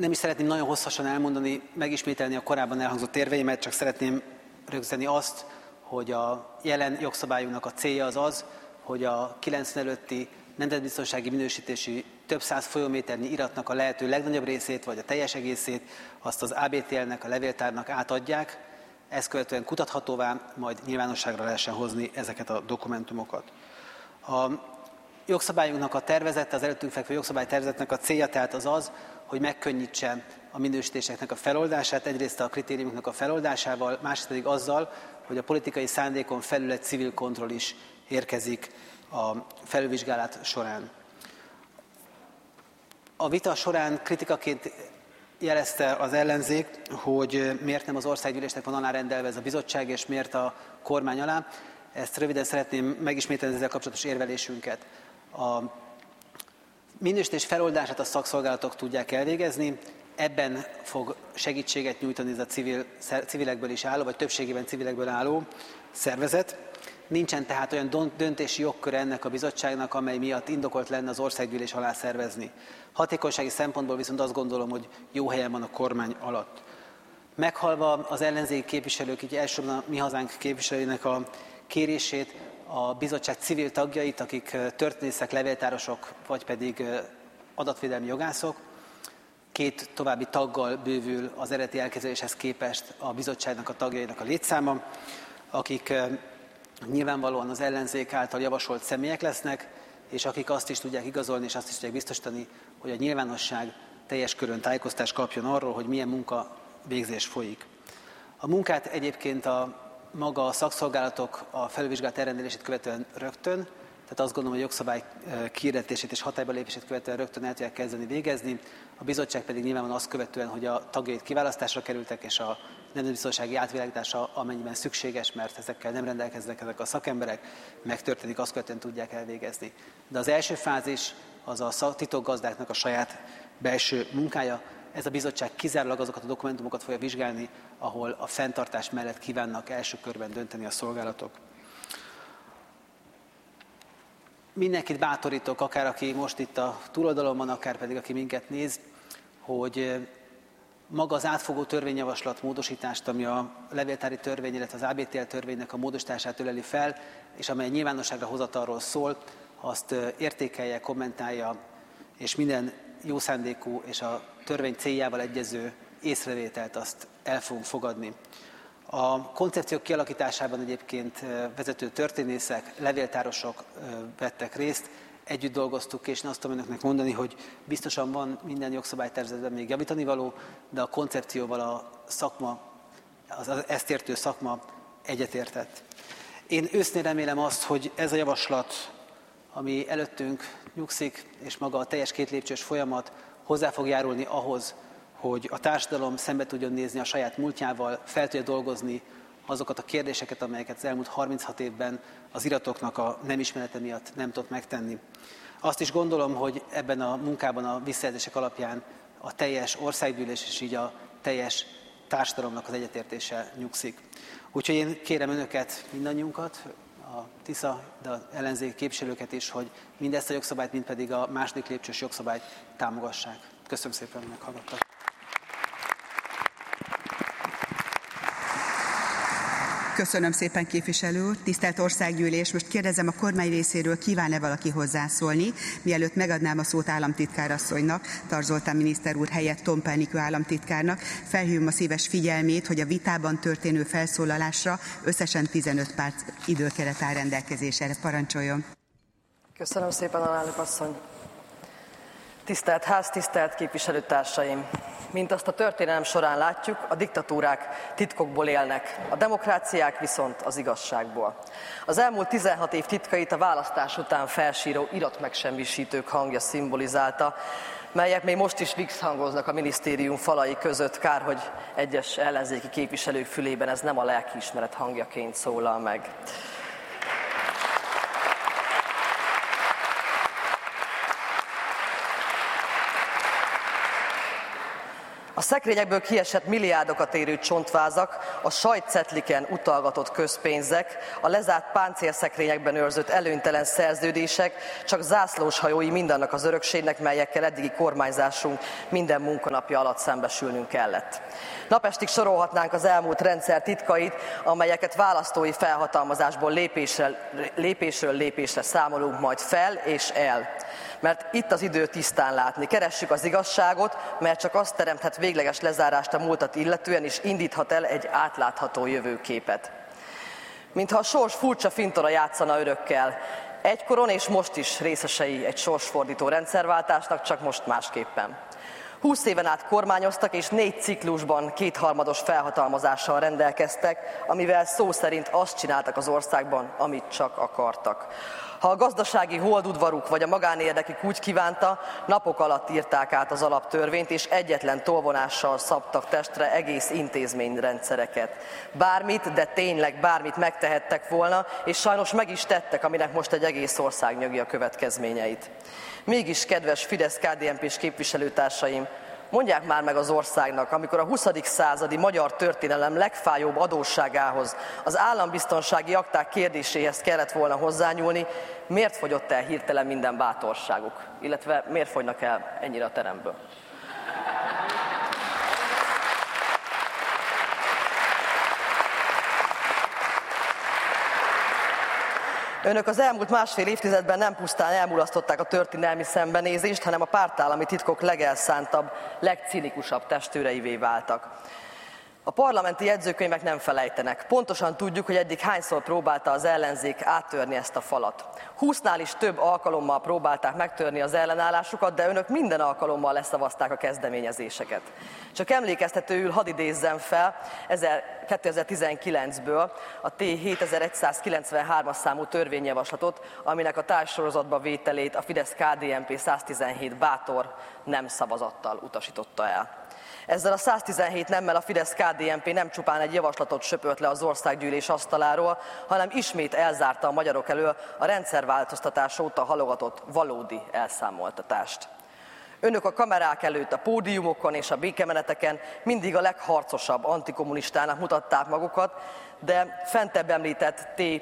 Nem is szeretném nagyon hosszasan elmondani, megismételni a korábban elhangzott érveimet, csak szeretném rögzíteni azt, hogy a jelen jogszabályunknak a célja az, hogy a 90 előtti nemzetbiztonsági minősítési több száz folyóméternyi iratnak a lehető legnagyobb részét, vagy a teljes egészét azt az ABTL-nek, a levéltárnak átadják, ezt követően kutathatóvá, majd nyilvánosságra lehessen hozni ezeket a dokumentumokat. A jogszabályunknak a tervezete, az előttünk fekvő jogszabálytervezetnek a célja tehát az, hogy megkönnyítse a minősítéseknek a feloldását, egyrészt a kritériumoknak a feloldásával, másrészt pedig azzal, hogy a politikai szándékon felül egy civil kontroll is érkezik a felülvizsgálat során. A vita során kritikaként jelezte az ellenzék, hogy miért nem az országgyűlésnek van alárendelve ez a bizottság, és miért a kormány alá. Ezt röviden szeretném megismételni ezzel kapcsolatos érvelésünket. A minősítés feloldását a szakszolgálatok tudják elvégezni, ebben fog segítséget nyújtani ez a civilekből is álló, vagy többségében civilekből álló szervezet. Nincsen tehát olyan döntési jogköre ennek a bizottságnak, amely miatt indokolt lenne az országgyűlés alá szervezni. Hatékonysági szempontból viszont azt gondolom, hogy jó helyen van a kormány alatt. Meghallva az ellenzéki képviselők, így elsősorban a Mi Hazánk képviselőinek a kérését, a bizottság civil tagjait, akik történészek, levéltárosok, vagy pedig adatvédelmi jogászok, 2 további taggal bővül az eredeti elképzeléshez képest a bizottságnak a tagjainak a létszáma, akik nyilvánvalóan az ellenzék által javasolt személyek lesznek, és akik azt is tudják igazolni, és azt is tudják biztosítani, hogy a nyilvánosság teljes körön tájékoztást kapjon arról, hogy milyen munkavégzés folyik. A munkát egyébként maga a szakszolgálatok a felülvizsgálat elrendelését követően rögtön, tehát azt gondolom, hogy a jogszabály kihirdetését és hatályba lépését követően rögtön el tudják kezdeni végezni. A bizottság pedig nyilvánvalóan azt követően, hogy a tagjait kiválasztásra kerültek, és a nemzetbiztonsági átvilágítása amennyiben szükséges, mert ezekkel nem rendelkeznek ezek a szakemberek, megtörténik, azt követően tudják elvégezni. De az első fázis az a titokgazdáknak a saját belső munkája. Ez a bizottság kizárólag azokat a dokumentumokat fogja vizsgálni, ahol a fenntartás mellett kívánnak első körben dönteni a szolgálatok. Mindenkit bátorítok, akár aki most itt a túloldalon van, akár pedig aki minket néz, hogy maga az átfogó törvényjavaslat módosítást, ami a levéltári törvény, illetve az ABTL törvénynek a módosítását öleli fel, és amely nyilvánosságra hozatalról szól, azt értékelje, kommentálja, és minden jó szándékú és a törvény céljával egyező észrevételt azt el fogunk fogadni. A koncepciók kialakításában egyébként vezető történészek, levéltárosok vettek részt, együtt dolgoztuk, és én azt tudom önöknek mondani, hogy biztosan van minden jogszabálytervezetben még javítanivaló, de a koncepcióval a szakma, az ezt értő szakma egyetértett. Én őszintén remélem azt, hogy ez a javaslat, ami előttünk nyugszik, és maga a teljes 2 lépcsős folyamat hozzá fog járulni ahhoz, hogy a társadalom szembe tudjon nézni a saját múltjával, fel tudja dolgozni azokat a kérdéseket, amelyeket az elmúlt 36 évben az iratoknak a nem ismerete miatt nem tudott megtenni. Azt is gondolom, hogy ebben a munkában a visszajelzések alapján a teljes országgyűlés és így a teljes társadalomnak az egyetértése nyugszik. Úgyhogy én kérem önöket, mindannyiunkat, a TISZA, de az ellenzéki képviselőket is, hogy mindezt a jogszabályt, mind pedig a második lépcsős jogszabályt támogassák. Köszönöm szépen, hogy meghallgattak. Köszönöm szépen, képviselő úr. Tisztelt Országgyűlés, most kérdezem a kormány részéről, kíván-e valaki hozzászólni? Mielőtt megadnám a szót államtitkárasszonynak, Tarz Zoltán miniszter úr helyett Tompel Enikő államtitkárnak, felhívom a szíves figyelmét, hogy a vitában történő felszólalásra összesen 15 perc időkeret áll rendelkezésre. Parancsoljon! Köszönöm szépen, alelnök asszony! Tisztelt Ház, tisztelt képviselőtársaim! Mint azt a történelem során látjuk, a diktatúrák titkokból élnek, a demokráciák viszont az igazságból. Az elmúlt 16 év titkait a választás után felsíró iratmegsemmisítők hangja szimbolizálta, melyek még most is visszhangoznak a minisztérium falai között, kár, hogy egyes ellenzéki képviselők fülében ez nem a lelkiismeret hangjaként szólal meg. A A szekrényekből kiesett milliárdokat érő csontvázak, a sajtcetliken utalgatott közpénzek, a lezárt páncélszekrényekben őrzött előnytelen szerződések csak zászlós hajói mindannak az örökségnek, melyekkel eddigi kormányzásunk minden munkanapja alatt szembesülnünk kellett. Napestig sorolhatnánk az elmúlt rendszer titkait, amelyeket választói felhatalmazásból lépésről lépésre számolunk majd fel és el. Mert itt az idő tisztán látni. Keressük az igazságot, mert csak az teremthet végleges lezárást a múltat illetően, és indíthat el egy átlátható jövőképet. Mintha a sors furcsa fintora játszana örökkel. Egykoron és most is részesei egy sorsfordító rendszerváltásnak, csak most másképpen. 20 éven át kormányoztak, és 4 ciklusban kétharmados felhatalmazással rendelkeztek, amivel szó szerint azt csináltak az országban, amit csak akartak. Ha a gazdasági holdudvaruk vagy a magánérdekük úgy kívánta, napok alatt írták át az alaptörvényt, és egyetlen tolvonással szabtak testre egész intézményrendszereket. Bármit, de tényleg bármit megtehettek volna, és sajnos meg is tettek, aminek most egy egész ország nyögi a következményeit. Mégis, kedves Fidesz-KDNP-s képviselőtársaim, mondják már meg az országnak, amikor a 20. századi magyar történelem legfájóbb adósságához, az állambiztonsági akták kérdéséhez kellett volna hozzányúlni, miért fogyott el hirtelen minden bátorságuk, illetve miért fogynak el ennyire a teremből? Önök az elmúlt másfél évtizedben nem pusztán elmulasztották a történelmi szembenézést, hanem a pártállami titkok legelszántabb, legcinikusabb testőreivé váltak. A parlamenti jegyzőkönyvek nem felejtenek. Pontosan tudjuk, hogy eddig hányszor próbálta az ellenzék áttörni ezt a falat. 20-nál is több alkalommal próbálták megtörni az ellenállásukat, de önök minden alkalommal leszavazták a kezdeményezéseket. Csak emlékeztetőül hadd idézzem fel 2019-ből a T7193-as számú törvényjavaslatot, aminek a társsorozatba vételét a Fidesz-KDNP 117 bátor nem szavazattal utasította el. Ezzel a 117 nemmel a Fidesz-KDNP nem csupán egy javaslatot söpört le az országgyűlés asztaláról, hanem ismét elzárta a magyarok elől a rendszerváltoztatás óta halogatott valódi elszámoltatást. Önök a kamerák előtt, a pódiumokon és a békemeneteken mindig a legharcosabb antikommunistának mutatták magukat, de fentebb említett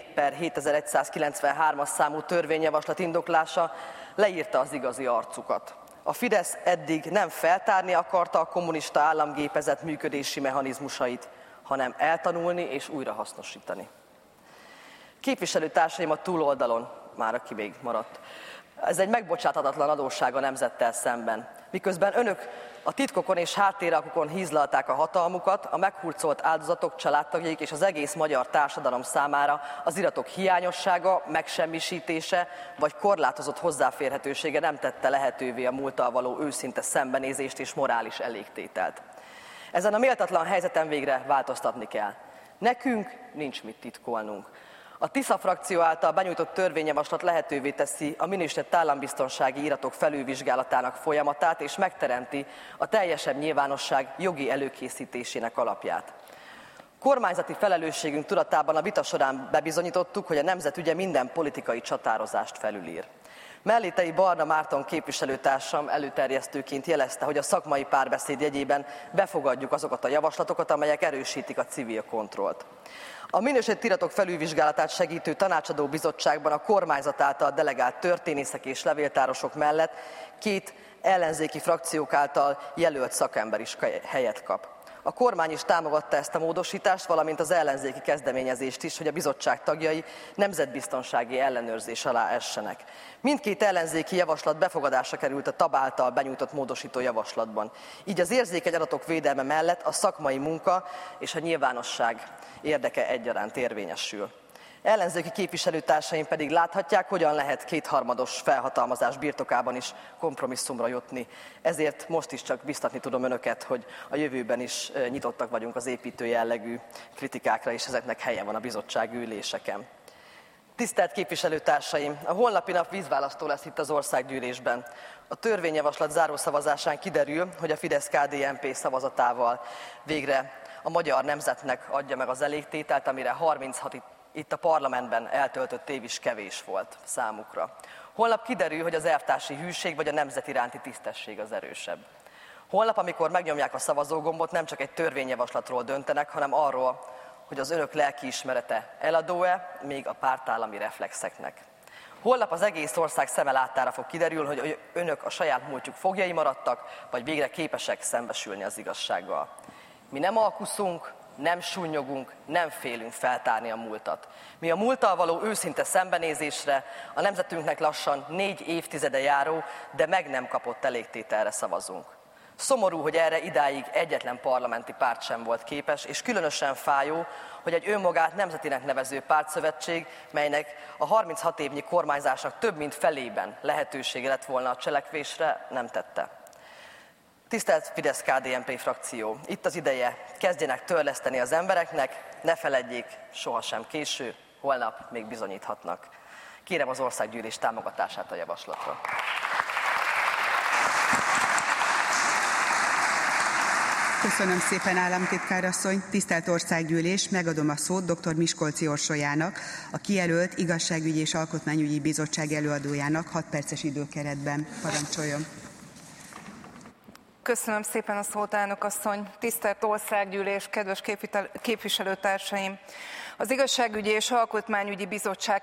T/7193-as számú törvényjavaslat indoklása leírta az igazi arcukat. A Fidesz eddig nem feltárni akarta a kommunista államgépezet működési mechanizmusait, hanem eltanulni és újrahasznosítani. Képviselőtársaim a túloldalon, már aki még maradt, ez egy megbocsáthatatlan adósság a nemzettel szemben. Miközben önök a titkokon és háttéralkukon hízlalták a hatalmukat, a meghurcolt áldozatok, családtagjaik és az egész magyar társadalom számára az iratok hiányossága, megsemmisítése vagy korlátozott hozzáférhetősége nem tette lehetővé a múlttal való őszinte szembenézést és morális elégtételt. Ezen a méltatlan helyzeten végre változtatni kell. Nekünk nincs mit titkolnunk. A Tisza frakció által benyújtott törvényjavaslat lehetővé teszi a minősített állambiztonsági iratok felülvizsgálatának folyamatát, és megteremti a teljesebb nyilvánosság jogi előkészítésének alapját. Kormányzati felelősségünk tudatában a vita során bebizonyítottuk, hogy a nemzet ügye minden politikai csatározást felülír. Mellétei Barna Márton képviselőtársam előterjesztőként jelezte, hogy a szakmai párbeszéd jegyében befogadjuk azokat a javaslatokat, amelyek erősítik a civil kontrollt. A minősített iratok felülvizsgálatát segítő tanácsadó bizottságban a kormányzat által delegált történészek és levéltárosok mellett 2 ellenzéki frakciók által jelölt szakember is helyet kap. A kormány is támogatta ezt a módosítást, valamint az ellenzéki kezdeményezést is, hogy a bizottság tagjai nemzetbiztonsági ellenőrzés alá essenek. Mindkét ellenzéki javaslat befogadásra került a TAB által benyújtott módosító javaslatban. Így az érzékeny adatok védelme mellett a szakmai munka és a nyilvánosság érdeke egyaránt érvényesül. Ellenzéki képviselőtársaim pedig láthatják, hogyan lehet kétharmados felhatalmazás birtokában is kompromisszumra jutni. Ezért most is csak biztatni tudom önöket, hogy a jövőben is nyitottak vagyunk az építő jellegű kritikákra, és ezeknek helye van a bizottsági üléseken. Tisztelt képviselőtársaim, a holnapi nap vízválasztó lesz itt az országgyűlésben. A törvényjavaslat zárószavazásán kiderül, hogy a Fidesz-KDNP szavazatával végre a magyar nemzetnek adja meg az elégtételt, amire 36 itt a parlamentben eltöltött év is kevés volt számukra. Holnap kiderül, hogy az elvtársi hűség vagy a nemzet iránti tisztesség az erősebb. Holnap, amikor megnyomják a szavazógombot, nem csak egy törvényjavaslatról döntenek, hanem arról, hogy az önök lelkiismerete eladó-e még a pártállami reflexeknek. Holnap az egész ország szeme láttára fog kiderülni, hogy önök a saját múltjuk foglyai maradtak, vagy végre képesek szembesülni az igazsággal. Mi nem alkuszunk, nem sunnyogunk, nem félünk feltárni a múltat. Mi a múlttal való őszinte szembenézésre, a nemzetünknek lassan 4 évtizede járó, de meg nem kapott elégtételre szavazunk. Szomorú, hogy erre idáig egyetlen parlamenti párt sem volt képes, és különösen fájó, hogy egy önmagát nemzetinek nevező pártszövetség, melynek a 36 évnyi kormányzásnak több mint felében lehetősége lett volna a cselekvésre, nem tette. Tisztelt Fidesz-KDNP frakció, itt az ideje, kezdjenek törleszteni az embereknek, ne feledjék, sohasem késő, holnap még bizonyíthatnak. Kérem az országgyűlés támogatását a javaslatra. Köszönöm szépen, államtitkár asszony. Tisztelt Országgyűlés, megadom a szót dr. Miskolczi Orsolyának, a kijelölt Igazságügyi és Alkotmányügyi Bizottság előadójának 6 perces időkeretben. Parancsoljon! Köszönöm szépen a szót, elnök asszony. Tisztelt Országgyűlés, kedves képviselőtársaim! Az Igazságügyi és Alkotmányügyi Bizottság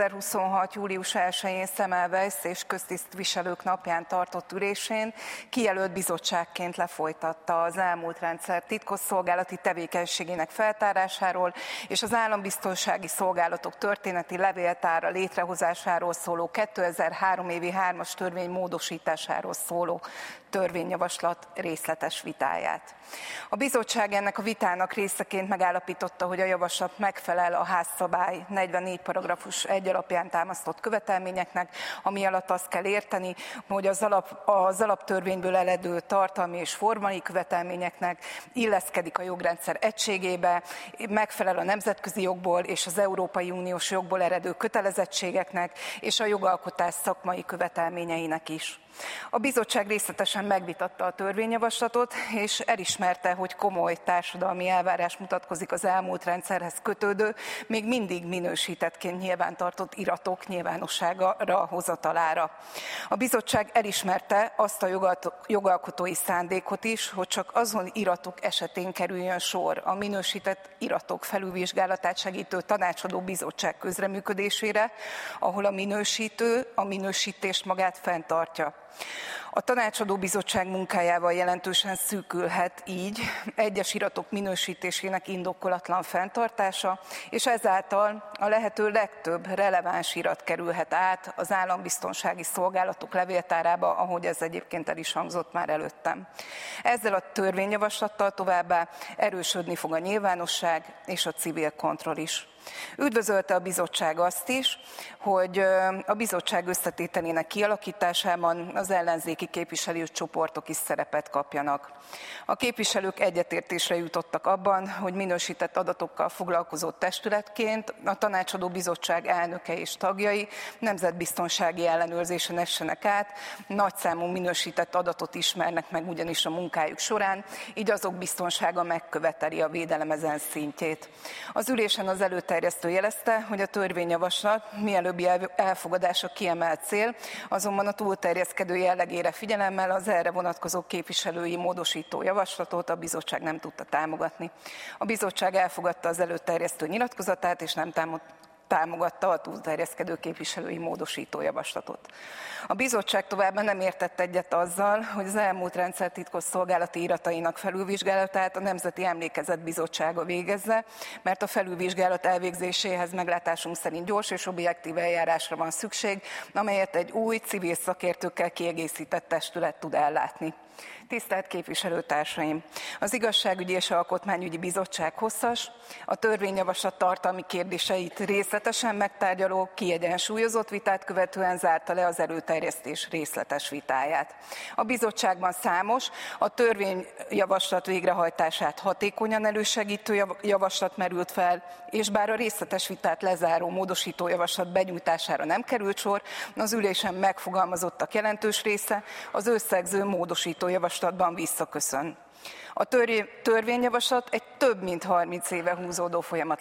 2026. július 1-én Semmelweis és köztisztviselők napján tartott ülésén kijelölt bizottságként lefolytatta az elmúlt rendszer titkosszolgálati tevékenységének feltárásáról és az állambiztonsági szolgálatok történeti levéltára létrehozásáról szóló 2003 évi 3-as törvény módosításáról szóló törvényjavaslat részletes vitáját. A bizottság ennek a vitának részeként megállapította, hogy a javaslat megfelel a házszabály 44 paragrafus 1 alapján támasztott követelményeknek, ami alatt azt kell érteni, hogy az alaptörvényből eredő tartalmi és formai követelményeknek, illeszkedik a jogrendszer egységébe, megfelel a nemzetközi jogból és az Európai Uniós jogból eredő kötelezettségeknek és a jogalkotás szakmai követelményeinek is. A bizottság részletesen megvitatta a törvényjavaslatot, és elismerte, hogy komoly társadalmi elvárás mutatkozik az elmúlt rendszerhez kötődő, még mindig minősítettként nyilvántartott iratok nyilvánosságra hozatalára. A bizottság elismerte azt a jogalkotói szándékot is, hogy csak azon iratok esetén kerüljön sor a minősített iratok felülvizsgálatát segítő tanácsadó bizottság közreműködésére, ahol a minősítő a minősítést magát fenntartja. A tanácsadó bizottság munkájával jelentősen szűkülhet így egyes iratok minősítésének indokolatlan fenntartása, és ezáltal a lehető legtöbb releváns irat kerülhet át az állambiztonsági szolgálatok levéltárába, ahogy ez egyébként el is hangzott már előttem. Ezzel a törvényjavaslattal továbbá erősödni fog a nyilvánosság és a civil kontroll is. Üdvözölte a bizottság azt is, hogy a bizottság összetételének kialakításában az ellenzéki képviselőcsoportok is szerepet kapjanak. A képviselők egyetértésre jutottak abban, hogy minősített adatokkal foglalkozó testületként a tanácsadó bizottság elnöke és tagjai nemzetbiztonsági ellenőrzésen essenek át, nagyszámú minősített adatot ismernek meg ugyanis a munkájuk során, így azok biztonsága megköveteli a védelem ezen szintjét. Az ülésen az előterjesztő jelezte, hogy a törvényjavaslat mielőbbi elfogadása kiemelt cél, azonban a túlterjeszkedő jellegére figyelemmel az erre vonatkozó képviselői módosító javaslatot a bizottság nem tudta támogatni. A bizottság elfogadta az előterjesztő nyilatkozatát, és nem támogatta a túlterjeszkedő képviselői módosító javaslatot. A bizottság továbbá nem értett egyet azzal, hogy az elmúlt rendszer titkosszolgálati iratainak felülvizsgálatát a Nemzeti Emlékezet Bizottsága végezze, mert a felülvizsgálat elvégzéséhez meglátásunk szerint gyors és objektív eljárásra van szükség, amelyet egy új civil szakértőkkel kiegészített testület tud ellátni. Tisztelt képviselőtársaim! Az Igazságügyi és Alkotmányügyi Bizottság hosszas, a törvényjavaslat tartalmi kérdéseit részletesen megtárgyaló, kiegyensúlyozott vitát követően zárta le az előterjesztés részletes vitáját. A bizottságban számos, a törvényjavaslat végrehajtását hatékonyan elősegítő javaslat merült fel, és bár a részletes vitát lezáró módosító javaslat benyújtására nem került sor, az ülésen megfogalmazottak jelentős része az összegző módosító javaslatban visszaköszön. A törvényjavaslat egy több mint 30 éve húzódó folyamat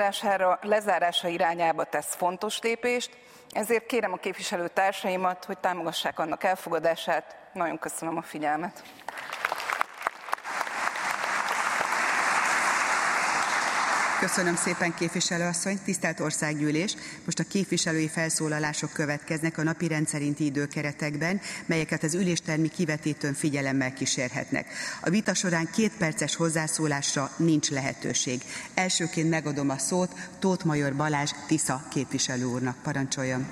lezárása irányába tesz fontos lépést, ezért kérem a képviselőtársaimat, hogy támogassák annak elfogadását. Nagyon köszönöm a figyelmet. Köszönöm szépen, képviselőasszony. Tisztelt Országgyűlés, most a képviselői felszólalások következnek a napi rendszerinti időkeretekben, melyeket az üléstermi kivetítőn figyelemmel kísérhetnek. A vita során 2 perces hozzászólásra nincs lehetőség. Elsőként megadom a szót Tóth Major Balázs Tisza képviselő úrnak. Parancsoljon.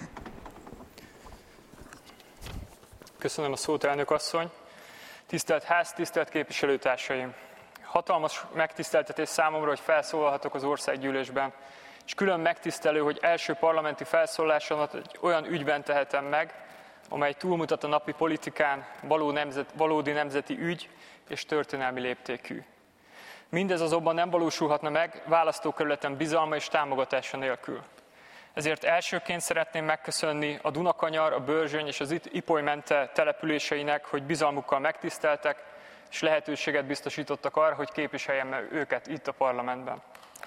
Köszönöm a szót, elnök asszony. Tisztelt ház, tisztelt képviselőtársaim! Hatalmas megtiszteltetés számomra, hogy felszólalhatok az országgyűlésben, és külön megtisztelő, hogy első parlamenti felszólalásomat egy olyan ügyben tehetem meg, amely túlmutat a napi politikán, valódi nemzeti ügy és történelmi léptékű. Mindez azonban nem valósulhatna meg választókerületen bizalma és támogatása nélkül. Ezért elsőként szeretném megköszönni a Dunakanyar, a Börzsöny és az Ipoly-Mente településeinek, hogy bizalmukkal megtiszteltek, és lehetőséget biztosítottak arra, hogy képviseljem őket itt a parlamentben.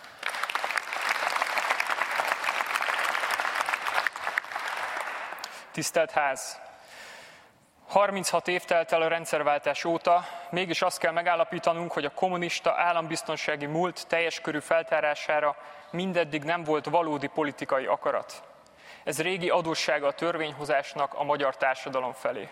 Tisztelt ház! 36 év telt el a rendszerváltás óta, mégis azt kell megállapítanunk, hogy a kommunista állambiztonsági múlt teljes körű feltárására mindeddig nem volt valódi politikai akarat. Ez régi adóssága a törvényhozásnak a magyar társadalom felé.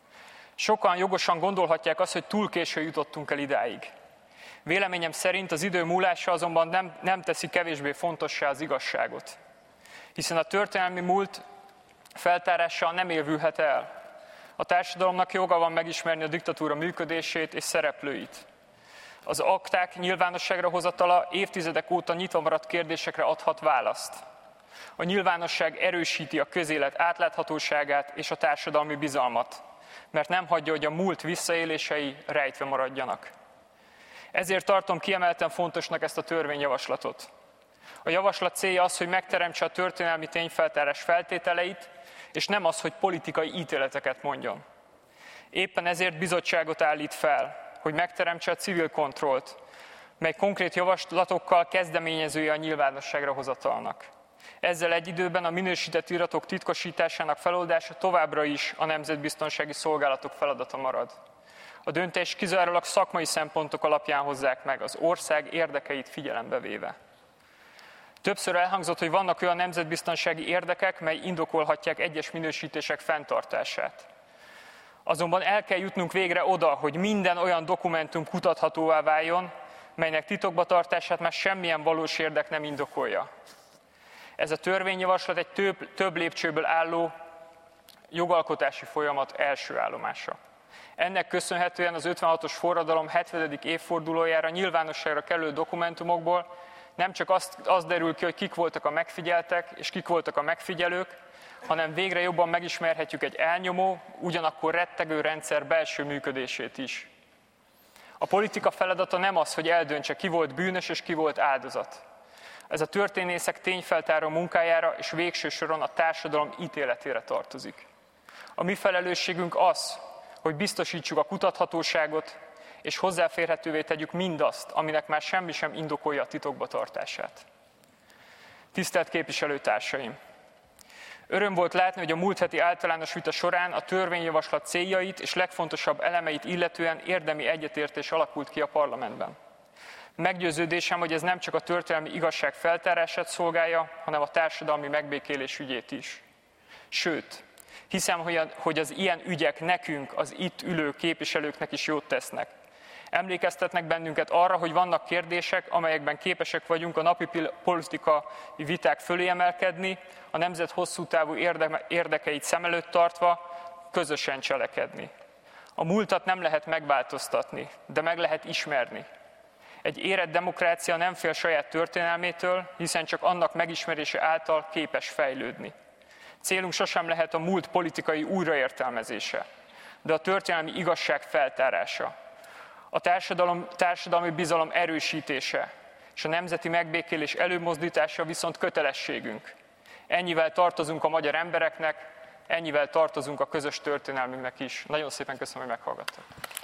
Sokan jogosan gondolhatják azt, hogy túl késő jutottunk el idáig. Véleményem szerint az idő múlása azonban nem teszi kevésbé fontossá az igazságot. Hiszen a történelmi múlt feltárása nem évülhet el. A társadalomnak joga van megismerni a diktatúra működését és szereplőit. Az akták nyilvánosságra hozatala évtizedek óta nyitva maradt kérdésekre adhat választ. A nyilvánosság erősíti a közélet átláthatóságát és a társadalmi bizalmat, mert nem hagyja, hogy a múlt visszaélései rejtve maradjanak. Ezért tartom kiemelten fontosnak ezt a törvényjavaslatot. A javaslat célja az, hogy megteremtse a történelmi tényfeltárás feltételeit, és nem az, hogy politikai ítéleteket mondjon. Éppen ezért bizottságot állít fel, hogy megteremtse a civil kontrollt, mely konkrét javaslatokkal kezdeményezője a nyilvánosságra hozatalnak. Ezzel egy időben a minősített iratok titkosításának feloldása továbbra is a nemzetbiztonsági szolgálatok feladata marad. A döntést kizárólag szakmai szempontok alapján hozzák meg, az ország érdekeit figyelembe véve. Többször elhangzott, hogy vannak olyan nemzetbiztonsági érdekek, mely indokolhatják egyes minősítések fenntartását. Azonban el kell jutnunk végre oda, hogy minden olyan dokumentum kutathatóvá váljon, melynek titokba tartását már semmilyen valós érdek nem indokolja. Ez a törvényjavaslat egy több lépcsőből álló jogalkotási folyamat első állomása. Ennek köszönhetően az 56-os forradalom 70. évfordulójára nyilvánosságra kerülő dokumentumokból nem csak az derül ki, hogy kik voltak a megfigyeltek és kik voltak a megfigyelők, hanem végre jobban megismerhetjük egy elnyomó, ugyanakkor rettegő rendszer belső működését is. A politika feladata nem az, hogy eldöntse, ki volt bűnös és ki volt áldozat. Ez a történészek tényfeltáró munkájára és végső soron a társadalom ítéletére tartozik. A mi felelősségünk az, hogy biztosítsuk a kutathatóságot, és hozzáférhetővé tegyük mindazt, aminek már semmi sem indokolja a titokba tartását. Tisztelt képviselőtársaim! Öröm volt látni, hogy a múlt heti általános vita során a törvényjavaslat céljait és legfontosabb elemeit illetően érdemi egyetértés alakult ki a parlamentben. Meggyőződésem, hogy ez nem csak a történelmi igazság feltárását szolgálja, hanem a társadalmi megbékélés ügyét is. Sőt, hiszem, hogy az ilyen ügyek nekünk, az itt ülő képviselőknek is jót tesznek. Emlékeztetnek bennünket arra, hogy vannak kérdések, amelyekben képesek vagyunk a napi politikai viták fölé emelkedni, a nemzet hosszú távú érdekeit szem előtt tartva közösen cselekedni. A múltat nem lehet megváltoztatni, de meg lehet ismerni. Egy érett demokrácia nem fél saját történelmétől, hiszen csak annak megismerése által képes fejlődni. Célunk sosem lehet a múlt politikai újraértelmezése, de a történelmi igazság feltárása. A társadalmi bizalom erősítése és a nemzeti megbékélés előmozdítása viszont kötelességünk. Ennyivel tartozunk a magyar embereknek, ennyivel tartozunk a közös történelmünknek is. Nagyon szépen köszönöm, hogy meghallgattak.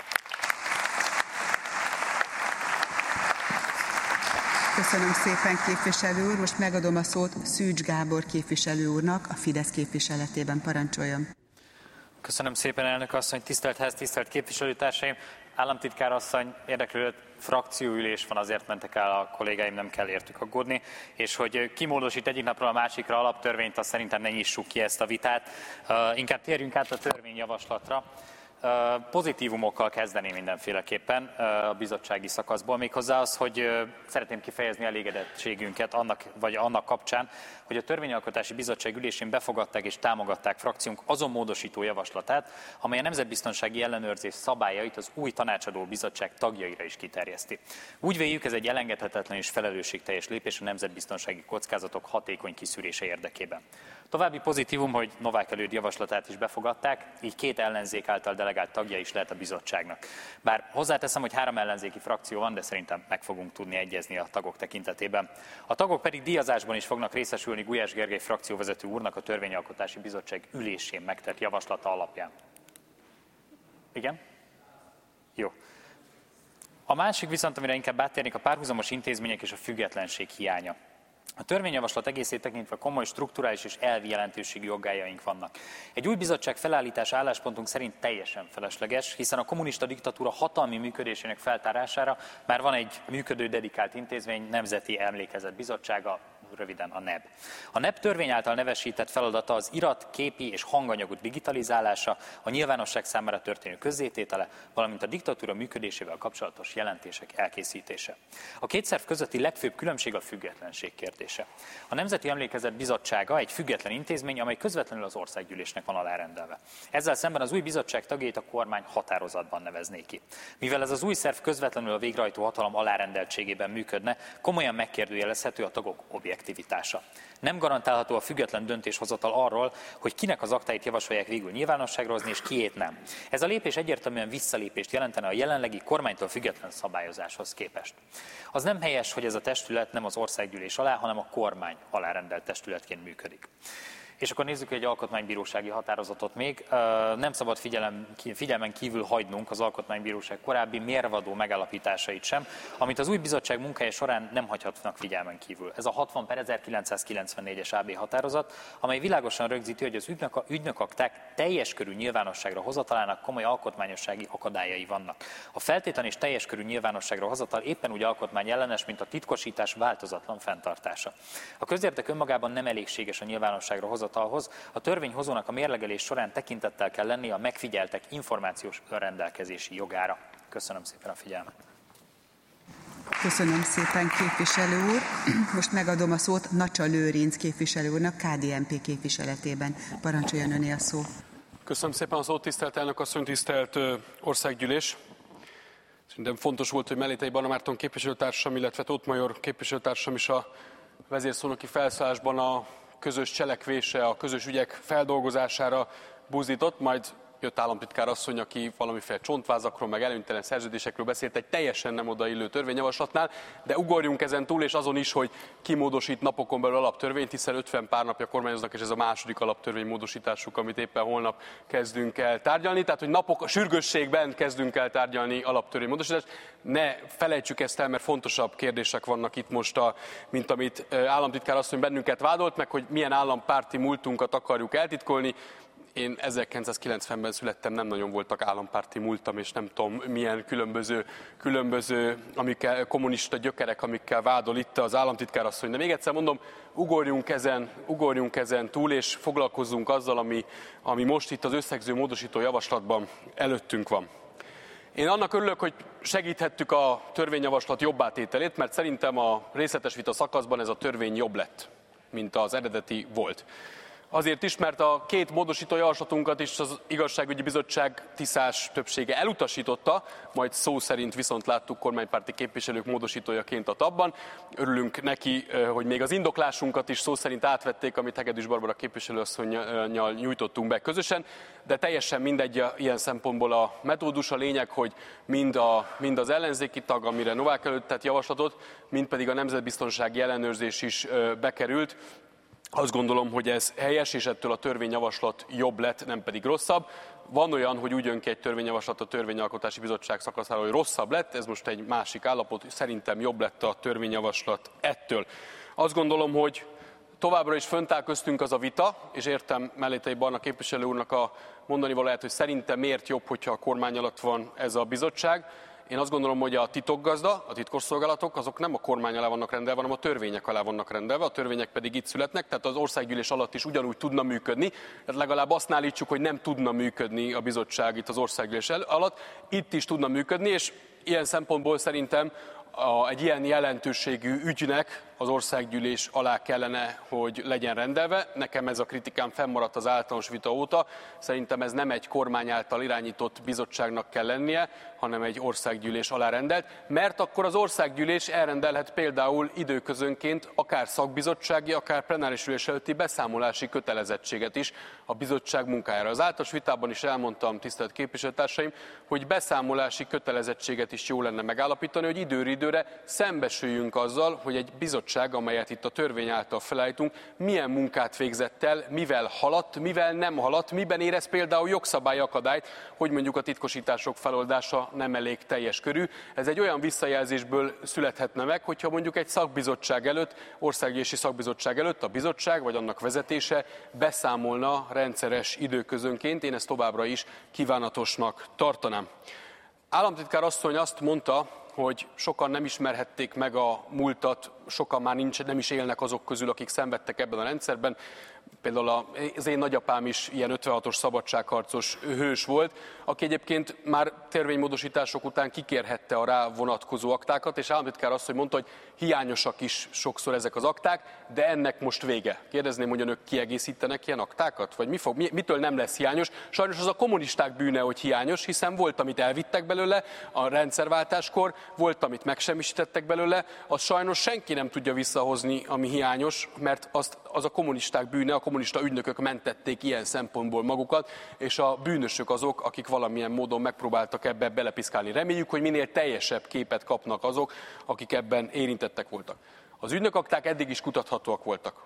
Köszönöm szépen, képviselő úr. Most megadom a szót Szűcs Gábor képviselő úrnak, a Fidesz képviseletében. Parancsoljon. Köszönöm szépen, elnök asszony, tisztelt ház, tisztelt képviselőtársaim. Államtitkár asszony, érdeklődött, frakcióülés van, azért mentek el a kollégáim, nem kell értük aggódni, és hogy kimódosít egyik napról a másikra alaptörvényt, azt szerintem ne nyissuk ki ezt a vitát. Inkább térjünk át a törvényjavaslatra. Pozitívumokkal kezdeném mindenféleképpen a bizottsági szakaszból, méghozzá az, hogy szeretném kifejezni elégedettségünket annak kapcsán, hogy a Törvényalkotási Bizottság ülésén befogadták és támogatták frakciónk azon módosító javaslatát, amely a nemzetbiztonsági ellenőrzés szabályait az új tanácsadó bizottság tagjaira is kiterjeszti. Úgy véljük, ez egy elengedhetetlen és felelősségteljes lépés a nemzetbiztonsági kockázatok hatékony kiszűrése érdekében. További pozitívum, hogy Novák Előd javaslatát is befogadták, így 2 ellenzék által delegált tagja is lehet a bizottságnak. Bár hozzáteszem, hogy 3 ellenzéki frakció van, de szerintem meg fogunk tudni egyezni a tagok tekintetében. A tagok pedig díjazásban is fognak részesülni Gulyás Gergely frakcióvezető úrnak a Törvényalkotási Bizottság ülésén megtett javaslata alapján. Igen? Jó. A másik viszont, amire inkább áttérnék, a párhuzamos intézmények és a függetlenség hiánya. A törvényjavaslat egészét tekintve komoly strukturális és elvi jelentőségű aggájaink vannak. Egy új bizottság felállítása álláspontunk szerint teljesen felesleges, hiszen a kommunista diktatúra hatalmi működésének feltárására már van egy működő dedikált intézmény, Nemzeti Emlékezet Bizottsága, röviden a NEB. A NEB törvény által nevesített feladata az irat, képi és hanganyagok digitalizálása, a nyilvánosság számára történő közzététele, valamint a diktatúra működésével kapcsolatos jelentések elkészítése. A 2 szerv közötti legfőbb különbség a függetlenség kérdése. A Nemzeti Emlékezet Bizottsága egy független intézmény, amely közvetlenül az országgyűlésnek van alárendelve. Ezzel szemben az új bizottság tagjait a kormány határozatban nevezné ki. Mivel ez az új szerv közvetlenül a végrehajtó hatalom alárendeltségében működne, komolyan megkérdőjelezhető a tagok objektivitása. Nem garantálható a független döntéshozatal arról, hogy kinek az aktáit javasolják végül nyilvánosságra hozni, és kiét nem. Ez a lépés egyértelműen visszalépést jelentene a jelenlegi kormánytól független szabályozáshoz képest. Az nem helyes, hogy ez a testület nem az országgyűlés alá, hanem a kormány alárendelt testületként működik. És akkor nézzük egy alkotmánybírósági határozatot még. Nem szabad figyelmen kívül hagynunk az alkotmánybíróság korábbi mérvadó megállapításait sem, amit az új bizottság munkája során nem hagyhatnak figyelmen kívül. Ez a 60/1994-es AB határozat, amely világosan rögzíti, hogy az ügynökakták teljes körű nyilvánosságra hozatalának komoly alkotmányossági akadályai vannak. A feltétlen és teljes körű nyilvánosságra hozatal éppen úgy alkotmányellenes, mint a titkosítás változatlan fenntartása. A közérdek önmagában nem elégséges a nyilvánosságra hozatalhoz, a törvényhozónak a mérlegelés során tekintettel kell lenni a megfigyeltek információs önrendelkezési jogára. Köszönöm szépen a figyelmet. Köszönöm szépen, képviselő úr. Most megadom a szót Nacsa Lőrinc képviselő úrnak, KDNP képviseletében. Parancsoljon öné a szó. Köszönöm szépen a szót, tisztelt elnök asszony, tisztelt országgyűlés. Szerintem fontos volt, hogy Mellétei Barna Márton képviselőtársam, illetve Tóth Major képviselőtársam is a vezérszónoki felszólásban a közös cselekvése, a közös ügyek feldolgozására buzdított, majd jött államtitkár asszony, aki valamiféle csontvázakról, meg előnytelen szerződésekről beszélt egy teljesen nem odaillő törvényjavaslatnál, de ugorjunk ezen túl, és azon is, hogy kimódosít napokon belül alaptörvényt, hiszen 50 pár napja kormányoznak, és ez a második alaptörvény módosításuk, amit éppen holnap kezdünk el tárgyalni. Tehát, hogy sürgősségben kezdünk el tárgyalni alaptörvény módosítást. Ne felejtsük ezt el, mert fontosabb kérdések vannak itt most, mint amit államtitkár asszony bennünket vádolt, meg hogy milyen állampárti múltunkat akarjuk eltitkolni. Én 1990-ben születtem, nem nagyon voltak állampárti múltam, és nem tudom milyen különböző kommunista gyökerek, amikkel vádol itt az államtitkár asszony. De még egyszer mondom, ugorjunk ezen túl, és foglalkozzunk azzal, ami most itt az összegző módosító javaslatban előttünk van. Én annak örülök, hogy segíthettük a törvényjavaslat jobbátételét, mert szerintem a részletes vita szakaszban ez a törvény jobb lett, mint az eredeti volt. Azért is, mert a 2 módosító javaslatunkat is az Igazságügyi Bizottság tisztás többsége elutasította, majd szó szerint viszont láttuk kormánypárti képviselők módosítójaként a tabban. Örülünk neki, hogy még az indoklásunkat is szó szerint átvették, amit Hegedűs Barbara képviselőasszonnyal nyújtottunk be közösen, de teljesen mindegy ilyen szempontból a metódus. A lényeg, hogy mind az ellenzéki tag, amire Novák előtt tett javaslatot, mind pedig a nemzetbiztonsági ellenőrzés is bekerült. Azt gondolom, hogy ez helyes, és ettől a törvényjavaslat jobb lett, nem pedig rosszabb. Van olyan, hogy úgy jön ki egy törvényjavaslat a Törvényalkotási Bizottság szakaszára, hogy rosszabb lett, ez most egy másik állapot, szerintem jobb lett a törvényjavaslat ettől. Azt gondolom, hogy továbbra is fönt áll köztünk az a vita, és értem Mellétei Barna képviselő úrnak a mondani valóját, hogy szerintem miért jobb, hogyha a kormány alatt van ez a bizottság. Én azt gondolom, hogy a titokgazda, a titkosszolgálatok, azok nem a kormány alá vannak rendelve, hanem a törvények alá vannak rendelve, a törvények pedig itt születnek, tehát az országgyűlés alatt is ugyanúgy tudna működni, tehát legalább azt állítsuk, hogy nem tudna működni a bizottság itt az országgyűlés alatt, itt is tudna működni, és ilyen szempontból szerintem egy ilyen jelentőségű ügynek az országgyűlés alá kellene, hogy legyen rendelve. Nekem ez a kritikám fennmaradt az általános vita óta. Szerintem ez nem egy kormány által irányított bizottságnak kell lennie, hanem egy országgyűlés alá rendelt, mert akkor az országgyűlés elrendelhet például időközönként akár szakbizottsági, akár plenáris ülés előtti beszámolási kötelezettséget is a bizottság munkájára. Az általános vitában is elmondtam, tisztelt képviselőtársaim, hogy beszámolási kötelezettséget is jó lenne megállapítani, hogy időről időre szembesüljünk azzal, hogy egy bizottság, amelyet itt a törvény által felállítunk, milyen munkát végzett el, mivel haladt, mivel nem haladt, miben érez például jogszabályakadályt, hogy mondjuk a titkosítások feloldása nem elég teljes körű. Ez egy olyan visszajelzésből születhetne meg, hogyha mondjuk egy szakbizottság előtt, országgyűlési szakbizottság előtt a bizottság vagy annak vezetése beszámolna rendszeres időközönként. Én ezt továbbra is kívánatosnak tartanám. Államtitkár asszony azt mondta, hogy sokan nem ismerhették meg a múltat, sokan már nem is élnek azok közül, akik szenvedtek ebben a rendszerben. Például az én nagyapám is ilyen 56-os szabadságharcos hős volt, aki egyébként már törvénymódosítások után kikérhette a rá vonatkozó aktákat, és államtitkár azt, hogy mondta, hogy hiányosak is sokszor ezek az akták, de ennek most vége. Kérdezném, hogy önök kiegészítenek ilyen aktákat? Vagy mitől nem lesz hiányos? Sajnos az a kommunisták bűne, hogy hiányos, hiszen volt, amit elvittek belőle a rendszerváltáskor, volt, amit megsemmisítettek belőle, az sajnos senki nem tudja visszahozni, ami hiányos, mert az a kommunisták bűne, a kommunista ügynökök mentették ilyen szempontból magukat, és a bűnösök azok, akik valamilyen módon megpróbáltak ebbe belepiszkálni. Reméljük, hogy minél teljesebb képet kapnak azok, akik ebben érintettek voltak. Az ügynökakták eddig is kutathatóak voltak.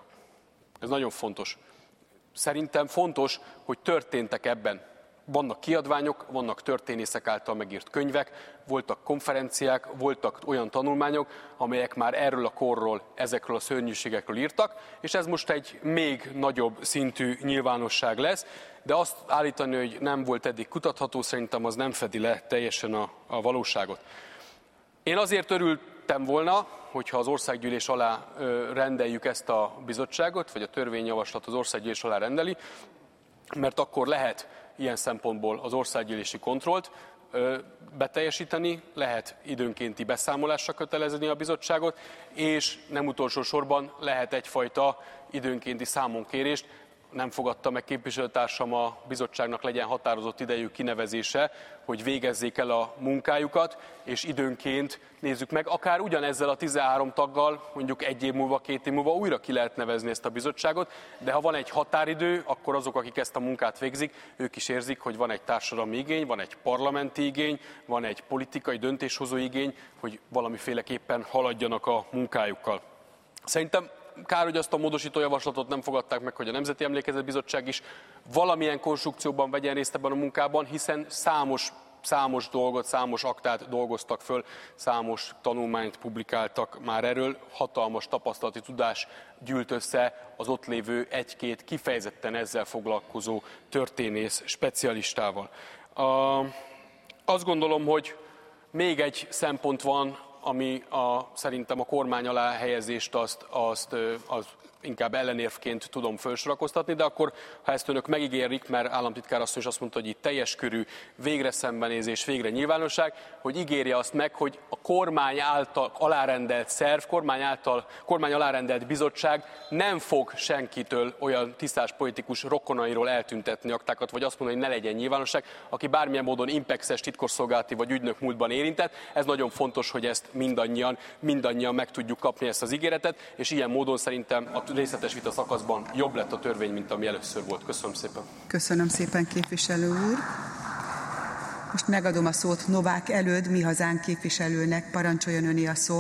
Ez nagyon fontos. Szerintem fontos, hogy történtek ebben. Vannak kiadványok, vannak történészek által megírt könyvek, voltak konferenciák, voltak olyan tanulmányok, amelyek már erről a korról, ezekről a szörnyűségekről írtak, és ez most egy még nagyobb szintű nyilvánosság lesz, de azt állítani, hogy nem volt eddig kutatható, szerintem az nem fedi le teljesen a valóságot. Én azért örültem volna, hogyha az országgyűlés alá rendeljük ezt a bizottságot, vagy a törvényjavaslat az országgyűlés alá rendeli, mert akkor lehet ilyen szempontból az országgyűlési kontrollt beteljesíteni, lehet időnkénti beszámolásra kötelezni a bizottságot, és nem utolsó sorban lehet egyfajta időnkénti számonkérést. Nem fogadta meg képviselőtársam, a bizottságnak legyen határozott idejű kinevezése, hogy végezzék el a munkájukat, és időnként nézzük meg, akár ugyanezzel a 13 taggal, mondjuk 1 év múlva, 2 év múlva újra ki lehet nevezni ezt a bizottságot, de ha van egy határidő, akkor azok, akik ezt a munkát végzik, ők is érzik, hogy van egy társadalmi igény, van egy parlamenti igény, van egy politikai döntéshozó igény, hogy valamiféleképpen haladjanak a munkájukkal. Szerintem kár, hogy azt a módosító javaslatot nem fogadták meg, hogy a Nemzeti Emlékezetbizottság is valamilyen konstrukcióban vegyen részt ebben a munkában, hiszen számos dolgot, számos aktát dolgoztak föl, számos tanulmányt publikáltak már erről, hatalmas tapasztalati tudás gyűlt össze az ott lévő 1-2 kifejezetten ezzel foglalkozó történész specialistával. Azt gondolom, hogy még egy szempont van, ami szerintem a kormány alá helyezést azt inkább ellenérvként tudom felsorakoztatni, de akkor, ha ezt önök megígérik, mert államtitkár asszony is azt mondta, hogy itt teljes körű végre szembenézés, végre nyilvánosság, hogy ígérje azt meg, hogy a kormány által alárendelt szerv, kormány alárendelt bizottság nem fog senkitől olyan tisztás politikus rokonairól eltüntetni aktákat, vagy azt mondani, hogy ne legyen nyilvánosság, aki bármilyen módon impexes titkosszolgálati vagy ügynök múltban érintett. Ez nagyon fontos, hogy ezt mindannyian meg tudjuk kapni ezt az ígéretet, és ilyen módon szerintem a részletes vita szakaszban jobb lett a törvény, mint ami először volt. Köszönöm szépen. Köszönöm szépen, képviselő úr. Most megadom a szót Novák Előd, Mi Hazánk képviselőnek. Parancsoljon öné a szó.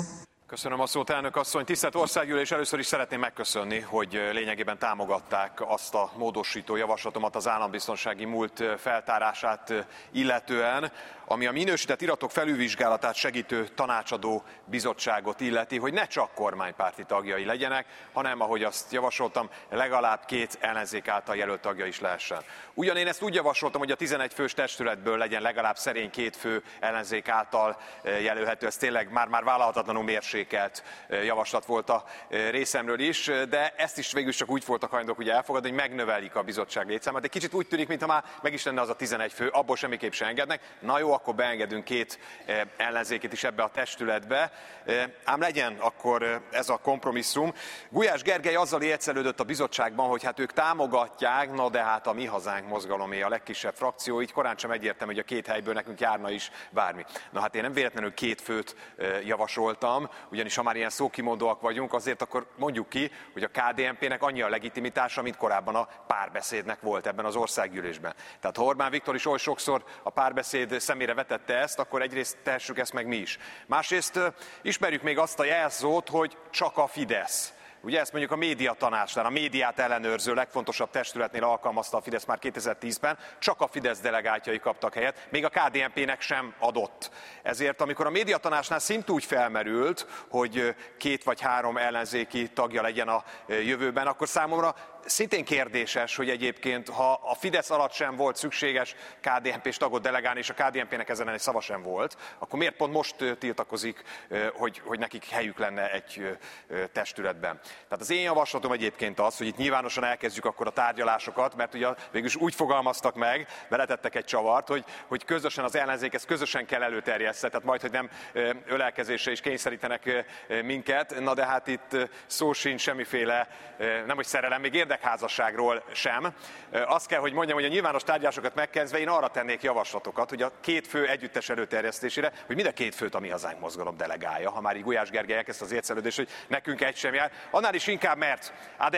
Köszönöm a szót, elnök asszony. Tisztelt Országgyűlés, először is szeretném megköszönni, hogy lényegében támogatták azt a módosító javaslatomat az állambiztonsági múlt feltárását illetően, ami a minősített iratok felülvizsgálatát segítő tanácsadó bizottságot illeti, hogy ne csak kormánypárti tagjai legyenek, hanem, ahogy azt javasoltam, legalább 2 ellenzék által jelölt tagja is lehessen. Ugyan én ezt úgy javasoltam, hogy a 11 fős testületből legyen legalább szerény 2 fő ellenzék által jelölhető, ez tényleg már vállalhatatlanul mérsékelt javaslat volt a részemről is, de ezt is végül csak úgy voltak hajlandók ugye elfogadni, hogy megnövelik a bizottság létszámát. Egy kicsit úgy tűnik, mintha már meg is lenne az a 11 fő, abból semmiképp sem engednek. Na jó, akkor beengedünk 2 ellenzékét is ebbe a testületbe, ám legyen akkor ez a kompromisszum. Gulyás Gergely azzal ércelődött a bizottságban, hogy hát ők támogatják, na de hát a Mi Hazánk mozgalomé a legkisebb frakció, így korán sem egyértelmű, hogy a 2 helyből nekünk járna is bármi. Na hát én nem véletlenül 2 főt javasoltam, ugyanis ha már ilyen szókimondóak vagyunk, azért akkor mondjuk ki, hogy a KDNP-nek annyi a legitimitása, mint korábban a Párbeszédnek volt ebben az országgyűlésben. Tehát ha Orbán Viktor is oly sokszor a Párbeszéd szemére vetette ezt, akkor egyrészt tehessük ezt meg mi is. Másrészt ismerjük még azt a jelszót, hogy csak a Fidesz. Ugye ezt mondjuk a médiatanácsnál, a médiát ellenőrző legfontosabb testületnél alkalmazta a Fidesz már 2010-ben, csak a Fidesz delegáltjai kaptak helyet, még a KDNP-nek sem adott. Ezért amikor a médiatanácsnál szint úgy felmerült, hogy 2 vagy 3 ellenzéki tagja legyen a jövőben, akkor számomra szintén kérdéses, hogy egyébként, ha a Fidesz alatt sem volt szükséges KDNP-s tagot delegálni, és a KDNP-nek ezen egy szava sem volt, akkor miért pont most tiltakozik, hogy nekik helyük lenne egy testületben? Tehát az én javaslatom egyébként az, hogy itt nyilvánosan elkezdjük akkor a tárgyalásokat, mert ugye végülis úgy fogalmaztak meg, beletettek egy csavart, hogy közösen az ellenzék ezt közösen kell előterjeszteni, tehát majd, hogy nem ölelkezésre is kényszerítenek minket, na de hát itt szó sincs semmiféle, nem hogy szerelem, még érdekházasságról sem. Azt kell, hogy mondjam, hogy a nyilvános tárgyalásokat megkezdve én arra tennék javaslatokat, hogy a 2 fő együttes előterjesztésére, hogy mind a 2 főt a Mi Hazánk mozgalom delegálja, ha már így Gulyás Gergely elkezdte az ércelődést, hogy nekünk egy sem jár. Annál is inkább, mert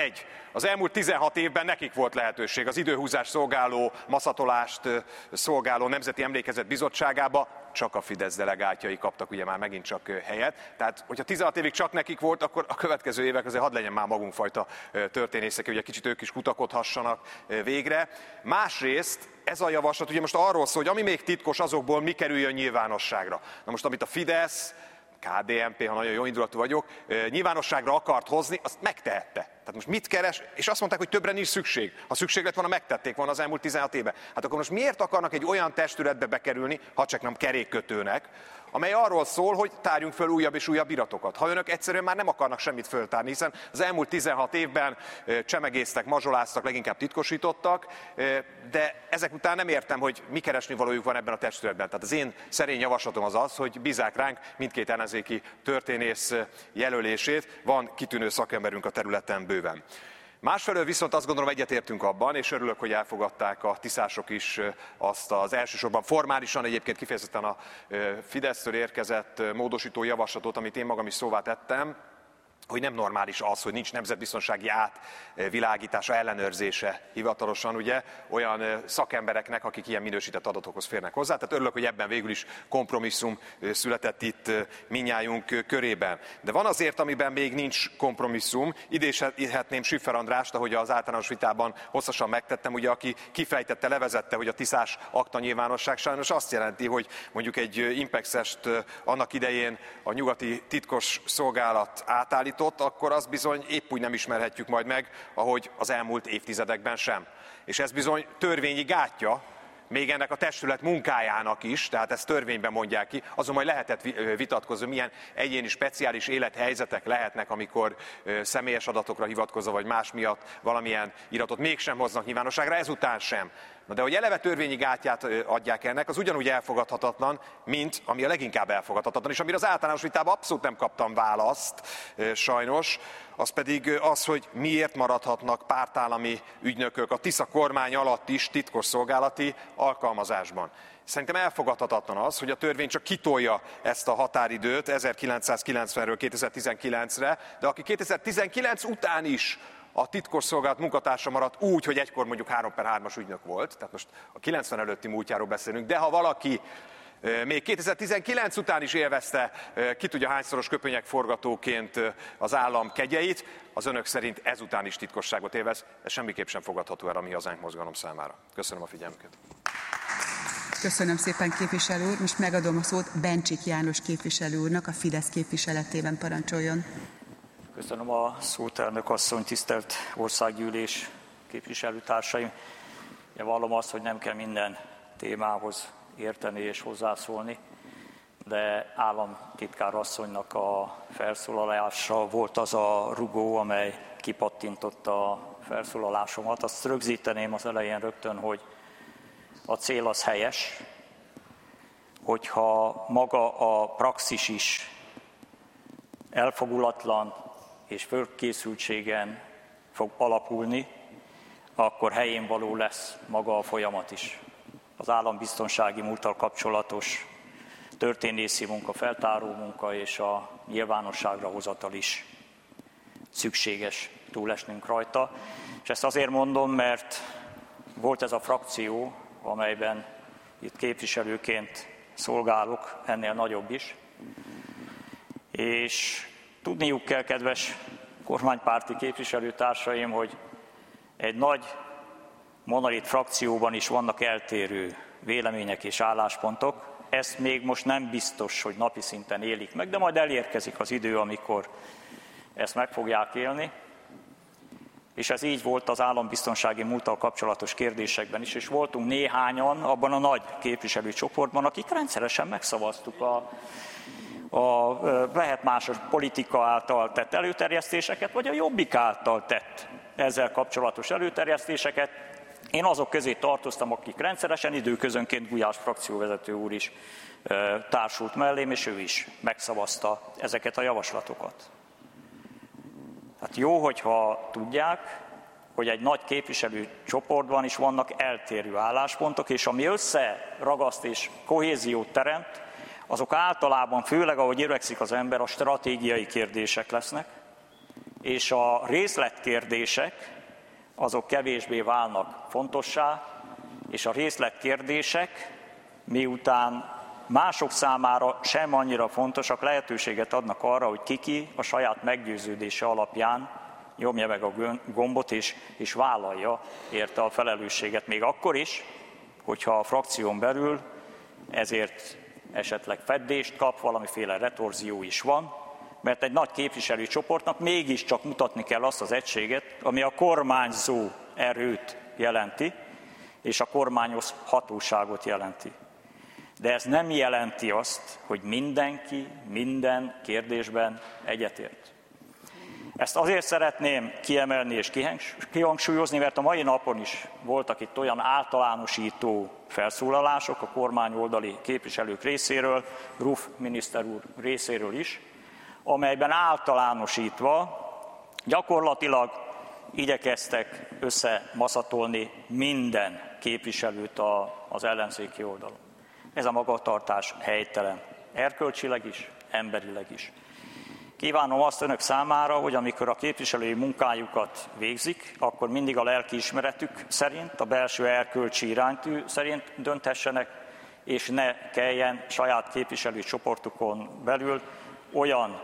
az elmúlt 16 évben nekik volt lehetőség az időhúzás szolgáló, maszatolást szolgáló Nemzeti Emlékezet Bizottságába, csak a Fidesz delegáltjai kaptak ugye már megint csak helyet. Tehát, hogyha 16 évig csak nekik volt, akkor a következő évek azért hadd legyen már magunkfajta történészek, hogy egy kicsit ők is kutakodhassanak végre. Másrészt ez a javaslat ugye most arról szól, hogy ami még titkos, azokból mi kerüljön nyilvánosságra. Na most, amit a Fidesz, KDNP, ha nagyon jó indulatú vagyok, nyilvánosságra akart hozni, azt megtehette. Tehát most mit keres? És azt mondták, hogy többre nincs szükség. Ha szükség lett volna, megtették volna az elmúlt 16 évben. Hát akkor most miért akarnak egy olyan testületbe bekerülni, ha csak nem kerékkötőnek, amely arról szól, hogy tárjunk föl újabb és újabb iratokat. Ha önök egyszerűen már nem akarnak semmit föltárni, hiszen az elmúlt 16 évben csemegéztek, mazsoláztak, leginkább titkosítottak, de ezek után nem értem, hogy mi keresnivalójuk van ebben a testületben. Tehát az én szerény javaslatom az, hogy bízzák ránk mindkét ellenzéki történész jelölését, van kitűnő szakemberünk a területen bőven. Másfelől viszont azt gondolom egyetértünk abban, és örülök, hogy elfogadták a tiszások is azt az elsősorban formálisan, egyébként kifejezetten a Fidesztől érkezett módosító javaslatot, amit én magam is szóvá tettem, hogy nem normális az, hogy nincs nemzetbiztonsági átvilágítása, ellenőrzése hivatalosan, ugye, olyan szakembereknek, akik ilyen minősített adatokhoz férnek hozzá. Tehát örülök, hogy ebben végül is kompromisszum született itt mindnyájunk körében. De van azért, amiben még nincs kompromisszum. Idézhetném Schiffer Andrást, ahogy az általános vitában hosszasan megtettem, ugye, aki kifejtette, levezette, hogy a tiszás akta nyilvánosság sajnos azt jelenti, hogy mondjuk egy Impexest annak idején a nyugati titkos szolgálat átállít, akkor azt bizony épp úgy nem ismerhetjük majd meg, ahogy az elmúlt évtizedekben sem. És ez bizony törvényi gátja, még ennek a testület munkájának is, tehát ezt törvényben mondják ki, azon majd lehetett vitatkozni, milyen egyéni speciális élethelyzetek lehetnek, amikor személyes adatokra hivatkozva vagy más miatt valamilyen iratot mégsem hoznak nyilvánosságra, ezután sem. Na de hogy eleve törvényi gátját adják ennek, az ugyanúgy elfogadhatatlan, mint ami a leginkább elfogadhatatlan, és amire az általános vitában abszolút nem kaptam választ, sajnos, az pedig az, hogy miért maradhatnak pártállami ügynökök a Tisza kormány alatt is titkos szolgálati alkalmazásban. Szerintem elfogadhatatlan az, hogy a törvény csak kitolja ezt a határidőt 1990-ről 2019-re, de aki 2019 után is a titkosszolgálat munkatársa maradt úgy, hogy egykor mondjuk 3/3-as ügynök volt, tehát most a 90 előtti múltjáról beszélünk, de ha valaki Még 2019 után is élvezte ki tudja hányszoros köpönyegforgatóként az állam kegyeit. Az önök szerint ezután is titkosságot élvez. Ez semmiképp sem fogadható el a Mi Hazánk mozgalom számára. Köszönöm a figyelmüket. Köszönöm szépen, képviselő úr. Most megadom a szót Bencsik János képviselő úrnak, a Fidesz képviseletében parancsoljon. Köszönöm a szót, elnök asszony, tisztelt országgyűlés, képviselőtársaim. Én vallom azt, hogy nem kell minden témához érteni és hozzászólni, de államtitkár asszonynak a felszólalása volt az a rugó, amely kipattintotta a felszólalásomat. Azt rögzíteném az elején rögtön, hogy a cél az helyes, hogyha maga a praxis is elfogulatlan és fölkészültségen fog alapulni, akkor helyén való lesz maga a folyamat is. Az állambiztonsági múlttal kapcsolatos történészi munka, feltáró munka és a nyilvánosságra hozatal is szükséges túlesnünk rajta. És ezt azért mondom, mert volt ez a frakció, amelyben itt képviselőként szolgálok, ennél nagyobb is. És tudniuk kell, kedves kormánypárti képviselőtársaim, hogy egy nagy monolit frakcióban is vannak eltérő vélemények és álláspontok. Ezt még most nem biztos, hogy napi szinten élik meg, de majd elérkezik az idő, amikor ezt meg fogják élni. És ez így volt az állambiztonsági múlttal kapcsolatos kérdésekben is, és voltunk néhányan abban a nagy képviselőcsoportban, akik rendszeresen megszavaztuk lehet más politika által tett előterjesztéseket, vagy a Jobbik által tett ezzel kapcsolatos előterjesztéseket. Én azok közé tartoztam, akik rendszeresen, időközönként Gulyás frakcióvezető úr is társult mellém, és ő is megszavazta ezeket a javaslatokat. Hát jó, hogyha tudják, hogy egy nagy képviselőcsoportban is vannak eltérő álláspontok, és ami összeragaszt és kohéziót teremt, azok általában, főleg ahogy öregszik az ember, a stratégiai kérdések lesznek, és a részletkérdések azok kevésbé válnak fontossá, és a részletkérdések, miután mások számára sem annyira fontosak, lehetőséget adnak arra, hogy ki a saját meggyőződése alapján nyomja meg a gombot és vállalja érte a felelősséget. Még akkor is, hogyha a frakción belül ezért esetleg feddést kap, valamiféle retorzió is van, mert egy nagy képviselőcsoportnak mégiscsak mutatni kell azt az egységet, ami a kormányzó erőt jelenti, és a kormányos hatóságot jelenti. De ez nem jelenti azt, hogy mindenki minden kérdésben egyetért. Ezt azért szeretném kiemelni és kihangsúlyozni, mert a mai napon is voltak itt olyan általánosító felszólalások a kormányoldali képviselők részéről, Ruff miniszter úr részéről is, amelyben általánosítva gyakorlatilag igyekeztek összemaszatolni minden képviselőt az ellenzéki oldalon. Ez a magatartás helytelen, erkölcsileg is, emberileg is. Kívánom azt önök számára, hogy amikor a képviselői munkájukat végzik, akkor mindig a lelkiismeretük szerint, a belső erkölcsi iránytű szerint dönthessenek, és ne kelljen saját képviselői csoportukon belül olyan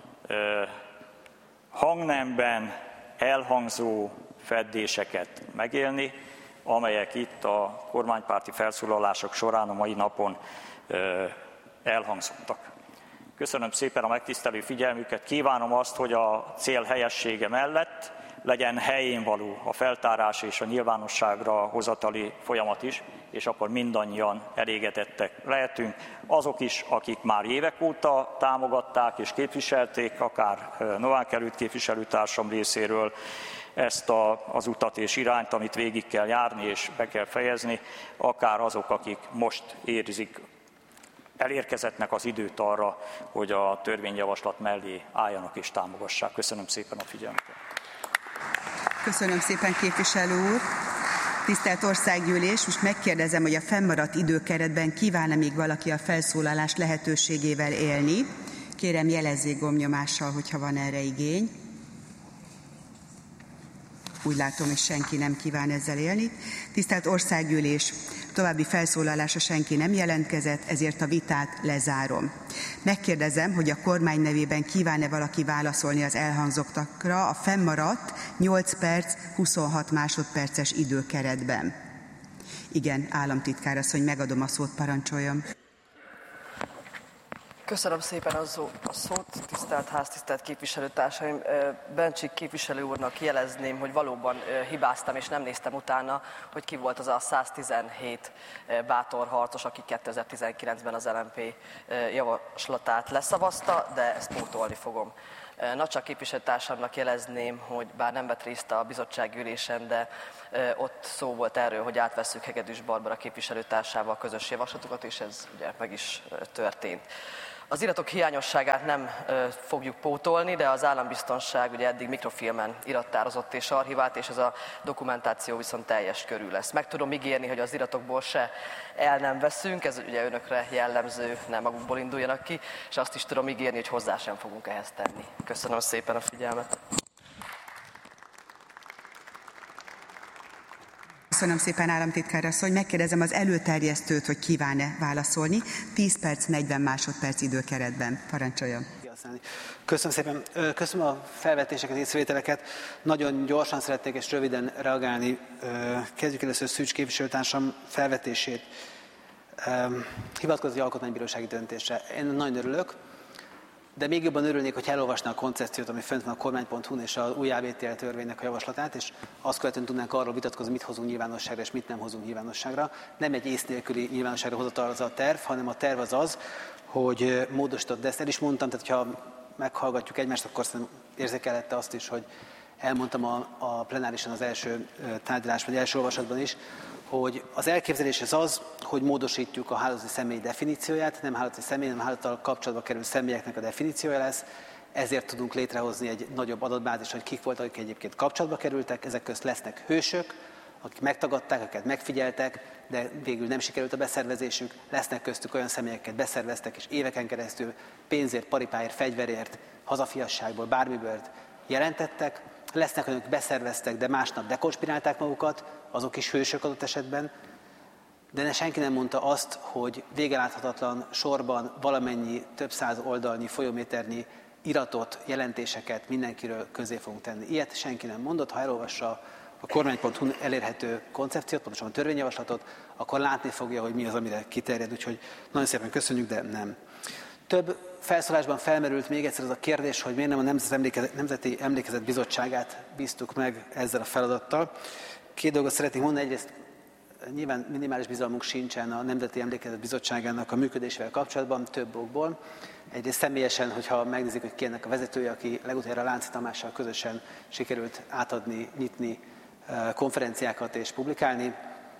hangnemben elhangzó feddéseket megélni, amelyek itt a kormánypárti felszólalások során a mai napon elhangzottak. Köszönöm szépen a megtisztelő figyelmüket, kívánom azt, hogy a cél helyessége mellett legyen helyén való a feltárás és a nyilvánosságra hozatali folyamat is, és akkor mindannyian elégedettek lehetünk. Azok is, akik már évek óta támogatták és képviselték, akár Novák Előtt képviselőtársam részéről ezt az utat és irányt, amit végig kell járni és be kell fejezni, akár azok, akik most érzik, elérkezettnek az időt arra, hogy a törvényjavaslat mellé álljanak és támogassák. Köszönöm szépen a figyelmet. Köszönöm szépen, képviselő úr. Tisztelt Országgyűlés, most megkérdezem, hogy a fennmaradt időkeretben kíván-e még valaki a felszólalás lehetőségével élni. Kérem, jelezzék gombnyomással, hogyha van erre igény. Úgy látom, hogy senki nem kíván ezzel élni. Tisztelt Országgyűlés, további felszólalásra senki nem jelentkezett, ezért a vitát lezárom. Megkérdezem, hogy a kormány nevében kíván-e valaki válaszolni az elhangzottakra a fennmaradt 8 perc, 26 másodperces időkeretben. Igen, államtitkár asszony, megadom a szót, parancsoljon. Köszönöm szépen a szót, tisztelt ház, tisztelt képviselőtársaim. Bencsik képviselő úrnak jelezném, hogy valóban hibáztam, és nem néztem utána, hogy ki volt az a 117 bátor harcos, aki 2019-ben az LMP javaslatát leszavazta, de ezt pótolni fogom. Nacsa képviselőtársamnak jelezném, hogy bár nem vett részt a bizottsági ülésen, de ott szó volt erről, hogy átvesszük Hegedűs Barbara képviselőtársával közös javaslatokat, és ez ugye meg is történt. Az iratok hiányosságát nem fogjuk pótolni, de az állambiztonság ugye eddig mikrofilmen irattározott és archivált, és ez a dokumentáció viszont teljes körül lesz. Meg tudom ígérni, hogy az iratokból se el nem veszünk, ez ugye önökre jellemző, nem magukból induljanak ki, és azt is tudom ígérni, hogy hozzá sem fogunk ehhez tenni. Köszönöm szépen a figyelmet! Köszönöm szépen, államtitkár asszony. Megkérdezem az előterjesztőt, hogy kíván-e válaszolni. 10 perc, 40 másodperc időkeretben. Parancsoljon. Köszönöm szépen. Köszönöm a felvetéseket, észrevételeket. Nagyon gyorsan szeretnék és röviden reagálni. Kezdjük először Szűcs képviselőtársam felvetését. Hivatkozott egy alkotmánybírósági döntésre. Én nagyon örülök, de még jobban örülnék, hogy elolvasná a koncepciót, ami fönt van a kormány.hu-n és az új ABTL törvénynek a javaslatát, és azt követően tudnánk arról vitatkozni, mit hozunk nyilvánosságra, és mit nem hozunk nyilvánosságra. Nem egy ész nélküli nyilvánosságra hozatal az a terv, hanem a terv az, hogy módosított, de ezt el is mondtam, tehát ha meghallgatjuk egymást, akkor szerintem érzékelhette azt is, hogy elmondtam a plenárisan az első tárgyalás, vagy első olvasatban is, hogy az elképzelés az, hogy módosítjuk a hálózati személy definícióját, nem hálózati személy, hanem hálózattal kapcsolatba kerülő személyeknek a definíciója lesz, ezért tudunk létrehozni egy nagyobb adatbázist, hogy kik voltak, akik egyébként kapcsolatba kerültek, ezek közt lesznek hősök, akik megtagadták, akiket megfigyeltek, de végül nem sikerült a beszervezésük, lesznek köztük olyan személyeket beszerveztek, és éveken keresztül pénzért, paripáért, fegyverért, hazafiasságból, bármiből jelentettek, lesznek olyanok, beszerveztek, de másnap dekonspirálták magukat, azok is hősök adott esetben, de senki nem mondta azt, hogy végeláthatatlan sorban valamennyi több száz oldalnyi, folyóméternyi iratot, jelentéseket mindenkiről közé fogunk tenni. Ilyet senki nem mondott, ha elolvassa a kormány.hu-n elérhető koncepciót, pontosan a törvényjavaslatot, akkor látni fogja, hogy mi az, amire kiterjed, úgyhogy nagyon szépen köszönjük, de nem. Több felszólásban felmerült még egyszer az a kérdés, hogy miért nem a Nemzeti Emlékezet Bizottságát bíztuk meg ezzel a feladattal. Két dolgot szeretnék mondani, egyrészt nyilván minimális bizalmunk sincsen a Nemzeti Emlékezet Bizottságának a működésével kapcsolatban, több okból. Egyrészt személyesen, hogyha megnézik, hogy ki ennek a vezetője, aki legutoljára Lánci Tamással közösen sikerült átadni, nyitni konferenciákat és publikálni.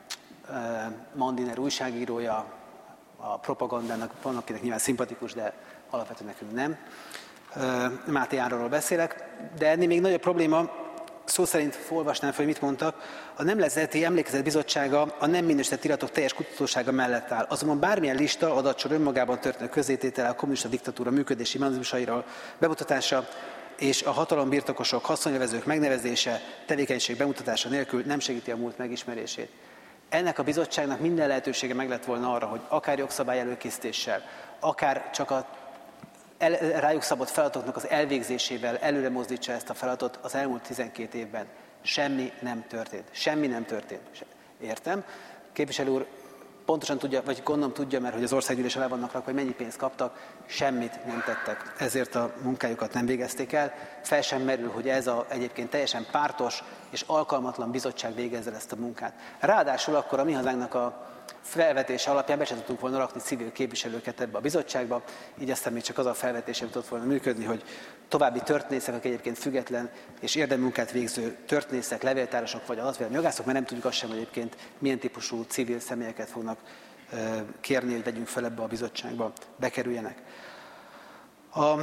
Mandiner újságírója, a propagandának, van akinek nyilván szimpatikus, de alapvetően nekünk nem. Máté Áronról beszélek, de ennél még nagyobb probléma, szó szerint olvasnám fel, hogy mit mondtak, a Nemzeti Emlékezet Bizottsága a nem minősített iratok teljes kutatósága mellett áll. Azonban bármilyen lista, adatsor önmagában történő közzététele a kommunista diktatúra működési mechanizmusairól bemutatása és a hatalombirtokosok, haszonélvezők megnevezése, tevékenység bemutatása nélkül nem segíti a múlt megismerését. Ennek a bizottságnak minden lehetősége meg lett volna arra, hogy akár jogszabály előkészítéssel, akár csak a rájuk szabott feladatoknak az elvégzésével előre mozdítsa ezt a feladatot az elmúlt 12 évben. Semmi nem történt. Semmi nem történt. Értem. Képviselő úr pontosan tudja, vagy gondolom tudja, mert hogy az országgyűlés alá vannak rakva, hogy mennyi pénzt kaptak, semmit nem tettek. Ezért a munkájukat nem végezték el. Fel sem merül, hogy ez a egyébként teljesen pártos és alkalmatlan bizottság végezze ezt a munkát. Ráadásul akkor a mi hazánknak a felvetése alapján be sem tudtunk volna rakni civil képviselőket ebbe a bizottságba, így aztán még csak az a felvetése tudott volna működni, hogy további történészek, akik egyébként független és érdemi munkát végző történészek, levéltárosok vagy adatvédelmi jogászok, mert nem tudjuk azt sem, hogy egyébként milyen típusú civil személyeket fognak kérni, hogy vegyünk fel ebbe a bizottságba, bekerüljenek. A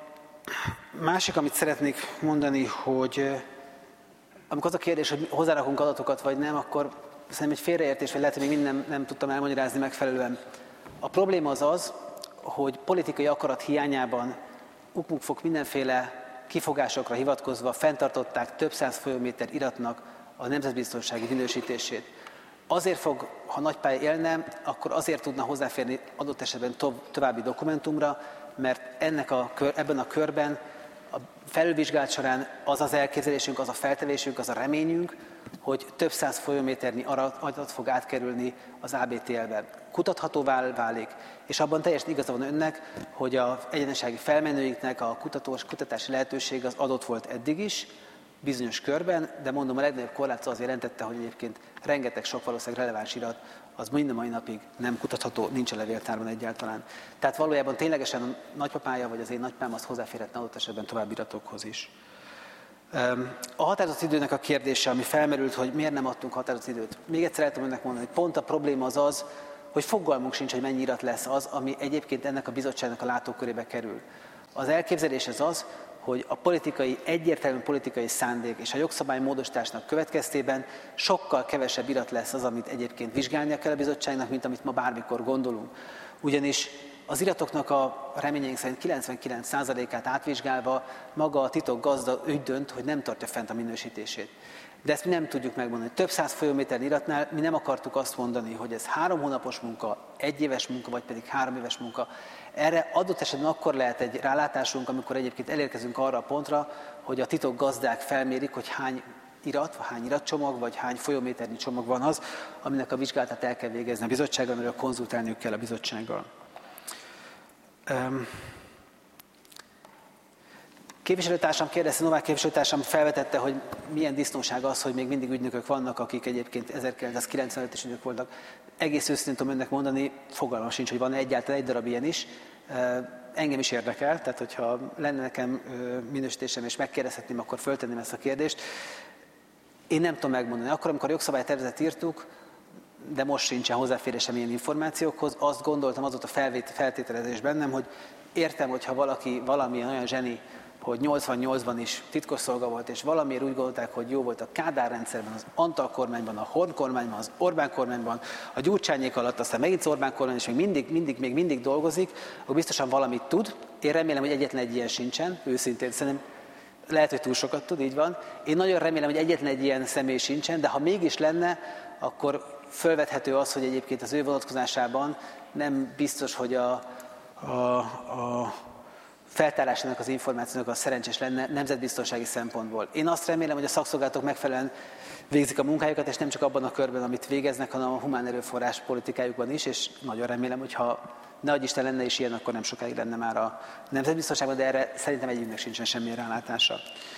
másik, amit szeretnék mondani, hogy amikor az a kérdés, hogy hozzárakunk adatokat vagy nem, akkor szerintem egy félreértés, vagy lehet, hogy még nem tudtam elmagyarázni megfelelően. A probléma az, hogy politikai akarat hiányában ukmukfog mindenféle kifogásokra hivatkozva fenntartották több száz folyóméter iratnak a nemzetbiztonsági minősítését. Azért fog, ha Nagypálya élne, akkor azért tudna hozzáférni adott esetben további dokumentumra, mert ebben a körben a felülvizsgálat során az az elképzelésünk, az a feltevésünk, az a reményünk, hogy több száz folyóméternyi adat fog átkerülni az ABTL-be. Kutathatóvá válik, és abban teljesen igaza van önnek, hogy az egyenesági felmenőiknek a kutatási lehetőség az adott volt eddig is, bizonyos körben, de mondom, a legnagyobb korlátozó az jelentette, hogy egyébként rengeteg sok valószínűleg releváns irat az mind a mai napig nem kutatható, nincs a levéltárban egyáltalán. Tehát valójában ténylegesen a nagypapája vagy az én nagypám az hozzáférhetne adott esetben további iratokhoz is. A határozott időnek a kérdése, ami felmerült, hogy miért nem adtunk határozott időt. Még egyszer el tudom önnek mondani, hogy pont a probléma az, hogy fogalmunk sincs, hogy mennyi irat lesz az, ami egyébként ennek a bizottságnak a látókörébe kerül. Az elképzelés az, hogy a egyértelmű politikai szándék és a jogszabálymódosításnak következtében sokkal kevesebb irat lesz az, amit egyébként vizsgálnia kell a bizottságnak, mint amit ma bármikor gondolunk. Ugyanis az iratoknak a reményeink szerint 99%-át átvizsgálva maga a titokgazda úgy dönt, hogy nem tartja fent a minősítését. De ezt mi nem tudjuk megmondani. Több száz folyóméter iratnál mi nem akartuk azt mondani, hogy ez 3 hónapos munka, 1 éves munka, vagy pedig 3 éves munka. Erre adott esetben akkor lehet egy rálátásunk, amikor egyébként elérkezünk arra a pontra, hogy a titokgazdák felmérik, hogy hány iratcsomag, vagy hány folyóméternyi csomag van az, aminek a vizsgálatát el kell végezni a bizottsággal, amiről konzultálniuk kell a bizottsággal. Képviselőtársam kérdezte, Novák képviselőtársam felvetette, hogy milyen disznóság az, hogy még mindig ügynökök vannak, akik egyébként 1995-es ügynök voltak. Egész őszintén tudom önnek mondani, fogalmam sincs, hogy van egyáltalán egy darab ilyen is. Engem is érdekel, tehát hogyha lenne nekem minősítésem és megkérdezhetném, akkor föltenném ezt a kérdést. Én nem tudom megmondani. Akkor, amikor a jogszabálytervezetet írtuk, de most sincsen hozzáférésem ilyen információkhoz, azt gondoltam, az volt a feltételezés bennem, hogy értem, hogyha valaki valamilyen olyan zseni, hogy 88-ban is titkosszolga volt, és valamiért úgy gondolták, hogy jó volt a Kádár rendszerben, az Antal kormányban, a Horn kormányban, az Orbán kormányban, a Gyurcsányék alatt, aztán megint az Orbán kormány, és még mindig dolgozik, akkor biztosan valamit tud. Én remélem, hogy egyetlen egy ilyen sincsen, őszintén szerintem. Lehet, hogy túl sokat tud, így van. Én nagyon remélem, hogy egyetlen egy ilyen személy sincsen, de ha mégis lenne, akkor fölvethető az, hogy egyébként az ő vonatkozásában nem biztos, hogy a feltárásának az információnak az szerencsés lenne nemzetbiztonsági szempontból. Én azt remélem, hogy a szakszolgálatok megfelelően végzik a munkájukat, és nem csak abban a körben, amit végeznek, hanem a humán erőforrás politikájukban is, és nagyon remélem, hogy ha ne adj Isten lenne is ilyen, akkor nem sokáig lenne már a nemzetbiztonságban, de erre szerintem egyiknek sincsen semmilyen rálátása.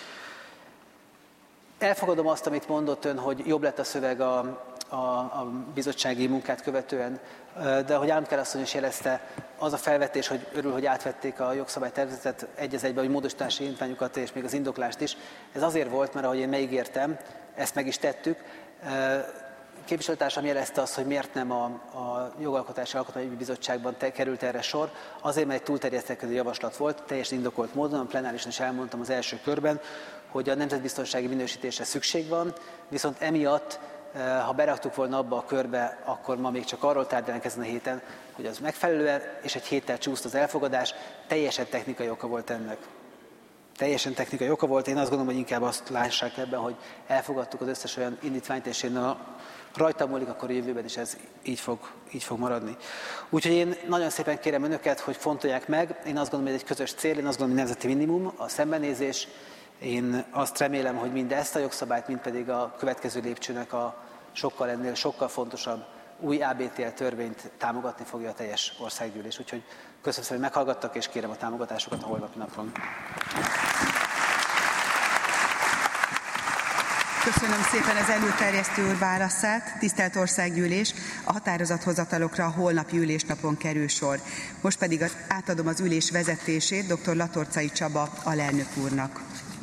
Elfogadom azt, amit mondott ön, hogy jobb lett a szöveg a bizottsági munkát követően, de ahogy államtitkár asszony is jelezte, az a felvetés, hogy örül, hogy átvették a jogszabálytervezetet egy az egybe, hogy módosítási indítványokat és még az indoklást is. Ez azért volt, mert ahogy én megígértem, ezt meg is tettük. Képviselőtársam jelezte azt, hogy miért nem a Jogalkotási Alkotmányügyi Bizottságban került erre sor. Azért, mert egy túlterjesztő javaslat volt, teljesen indokolt módon, a plenárison is elmondtam az első körben, hogy a nemzetbiztonsági minősítésre szükség van, viszont emiatt, ha beraktuk volna abba a körbe, akkor ma még csak arról tárgyalnánk ezen a héten, hogy az megfelelően, és egy héttel csúszt az elfogadás, teljesen technikai oka volt ennek. Teljesen technikai oka volt, én azt gondolom, hogy inkább azt lássák ebben, hogy elfogadtuk az összes olyan indítványt, és én rajta múlik, akkor a jövőben is ez így fog maradni. Úgyhogy én nagyon szépen kérem önöket, hogy fontolják meg, én azt gondolom, hogy ez egy közös cél, én azt gondolom, hogy nemzeti minimum, a szembenézés. Én azt remélem, hogy mind ezt a jogszabályt, mind pedig a következő lépcsőnek a sokkal fontosabb új ABTL törvényt támogatni fogja a teljes országgyűlés. Úgyhogy köszönöm szépen, hogy meghallgattak, és kérem a támogatásokat a holnapi napon. Köszönöm szépen az előterjesztő úr válaszát. Tisztelt Országgyűlés, a határozathozatalokra a holnapi ülésnapon kerül sor. Most pedig átadom az ülés vezetését dr. Latorcai Csaba alelnök úrnak.